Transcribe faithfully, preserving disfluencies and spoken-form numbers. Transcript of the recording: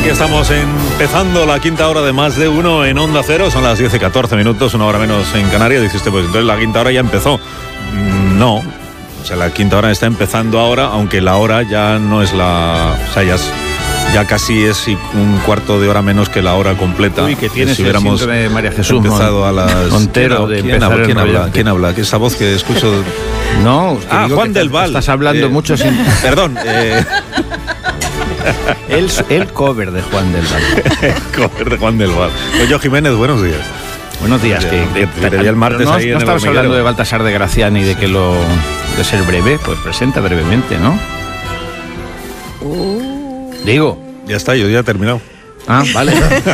Aquí estamos empezando la quinta hora de Más de Uno en Onda Cero. Son las diez y catorce minutos, una hora menos en Canarias. Dice usted, pues entonces la quinta hora ya empezó. No, o sea, la quinta hora está empezando ahora, aunque la hora ya no es la... O sea, ya, es, ya casi es un cuarto de hora menos que la hora completa. Uy, que tienes si hubiéramos el síndrome de María Jesús empezado a las... Montero de ¿Quién, empezar habla, ¿quién, el habla? ¿Quién habla? ¿Qué es esa voz que escucho? No, ah, digo Juan que del Val. Estás hablando eh, mucho sin... Perdón, eh... el, el cover de Juan del Val. cover de Juan del Val. Oye, Jiménez, buenos días. Buenos días. Ya, que, que te veía el martes no, ahí no en el estabas hormiguero. hablando de Baltasar de Gracián y de que lo de ser breve, pues presenta brevemente, ¿no? Digo. Ya está, yo ya he terminado. Ah, vale.